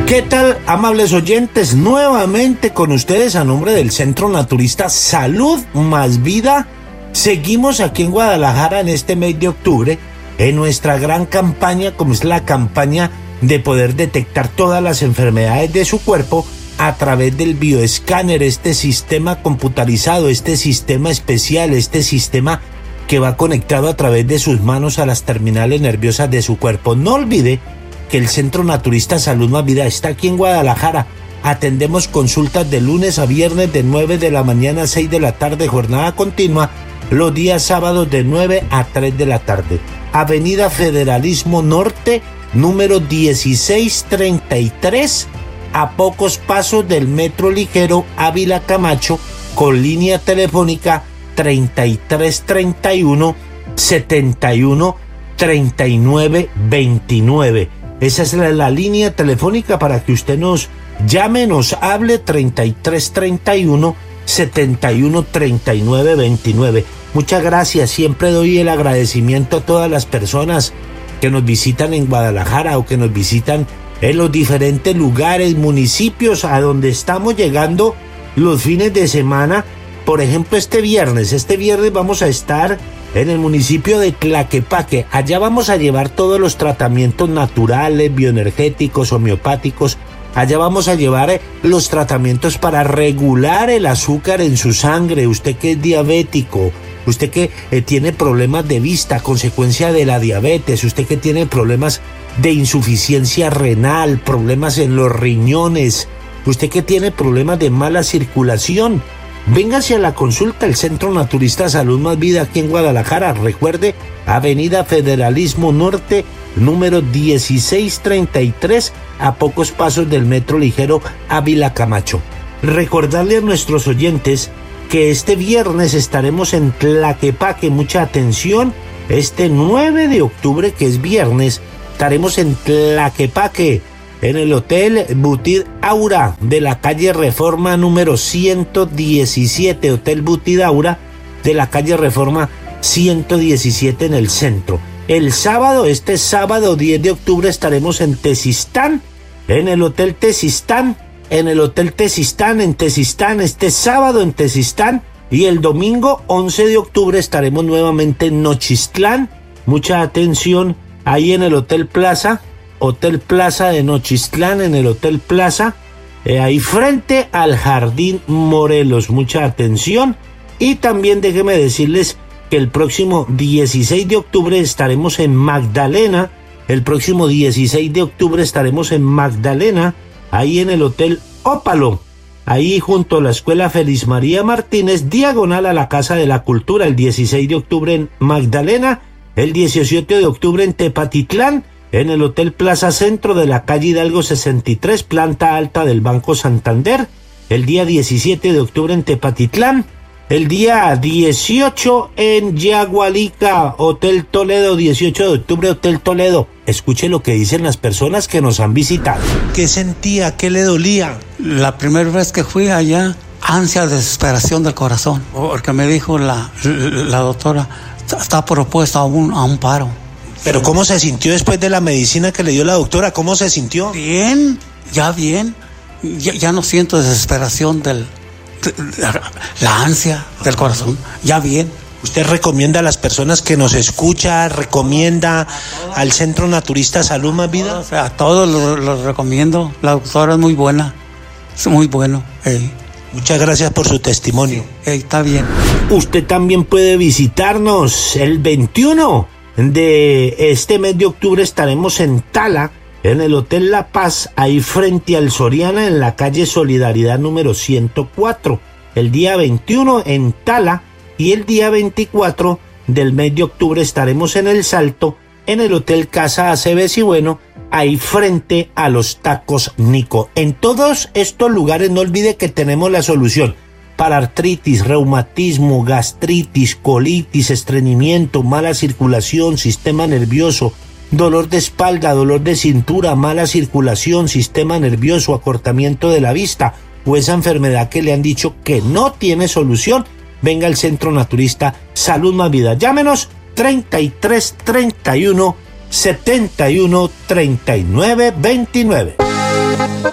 ¿Qué tal, amables oyentes? Nuevamente con ustedes a nombre del Centro Naturista Salud Más Vida. Seguimos aquí en Guadalajara en este mes de octubre en nuestra gran campaña, como es la campaña de poder detectar todas las enfermedades de su cuerpo a través del bioescáner, este sistema computarizado, este sistema especial, este sistema que va conectado a través de sus manos a las terminales nerviosas de su cuerpo. No olvide que el Centro Naturista Salud Más Vida está aquí en Guadalajara. Atendemos consultas de lunes a viernes de 9 de la mañana a 6 de la tarde, jornada continua, los días sábados de 9 a 3 de la tarde. Avenida Federalismo Norte, número 1633, a pocos pasos del Metro Ligero Ávila Camacho, con línea telefónica 3331 71 39 29. Esa es la línea telefónica para que usted nos llame, nos hable, 3331 71 39 29. Muchas gracias, siempre doy el agradecimiento a todas las personas que nos visitan en Guadalajara o que nos visitan en los diferentes lugares, municipios a donde estamos llegando los fines de semana. Por ejemplo, este viernes vamos a estar en el municipio de Tlaquepaque. Allá vamos a llevar todos los tratamientos naturales, bioenergéticos, homeopáticos. Allá vamos a llevar los tratamientos para regular el azúcar en su sangre. Usted que es diabético, usted que tiene problemas de vista a consecuencia de la diabetes, usted que tiene problemas de insuficiencia renal, problemas en los riñones, usted que tiene problemas de mala circulación, véngase a la consulta al Centro Naturista Salud Más Vida aquí en Guadalajara. Recuerde, Avenida Federalismo Norte, número 1633, a pocos pasos del Metro Ligero Ávila Camacho. Recordarle a nuestros oyentes que este viernes estaremos en Tlaquepaque. Mucha atención, este 9 de octubre, que es viernes, estaremos en Tlaquepaque, en el Hotel Butid Aura de la calle Reforma número 117, Hotel Butid Aura de la calle Reforma 117 en el centro. El sábado, este sábado 10 de octubre, estaremos en Tezistán, en el Hotel Tezistán, este sábado en Tezistán, y el domingo 11 de octubre estaremos nuevamente en Nochistlán. Mucha atención, ahí en el Hotel Plaza de Nochistlán, en el Hotel Plaza, ahí frente al Jardín Morelos. Mucha atención. Y también déjenme decirles que el próximo 16 de octubre estaremos en Magdalena. Ahí en el Hotel Ópalo, ahí junto a la Escuela Feliz María Martínez, diagonal a la Casa de la Cultura. El 16 de octubre en Magdalena, el 17 de octubre en Tepatitlán, en el Hotel Plaza Centro de la calle Hidalgo 63, planta alta del Banco Santander. El día 17 de octubre en Tepatitlán. El día 18 en Yagualica, Hotel Toledo, 18 de octubre, Hotel Toledo. Escuche lo que dicen las personas que nos han visitado. ¿Qué sentía? ¿Qué le dolía? La primera vez que fui allá, ansia, desesperación del corazón, porque me dijo la doctora, está propuesta a un paro. ¿Pero cómo se sintió después de la medicina que le dio la doctora? ¿Cómo se sintió? Bien, ya bien. Ya no siento desesperación la ansia del corazón, ya bien. ¿Usted recomienda a las personas que nos escuchan, recomienda al Centro Naturista Salud Más Vida? A todos los recomiendo. La doctora es muy buena, es muy bueno. Muchas gracias por su testimonio. Está bien. Usted también puede visitarnos el 21 de este mes de octubre. Estaremos en Tala, en el Hotel La Paz, ahí frente al Soriana, en la calle Solidaridad número 104. El día 21 en Tala, y el día 24 del mes de octubre estaremos en El Salto, en el Hotel Casa Aceves y Bueno, ahí frente a los Tacos Nico. En todos estos lugares no olvide que tenemos la solución para artritis, reumatismo, gastritis, colitis, estreñimiento, mala circulación, sistema nervioso, dolor de espalda, dolor de cintura, mala circulación, sistema nervioso, acortamiento de la vista o esa enfermedad que le han dicho que no tiene solución. Venga al Centro Naturista Salud Más Vida. Llámenos 33 31 71 39 29.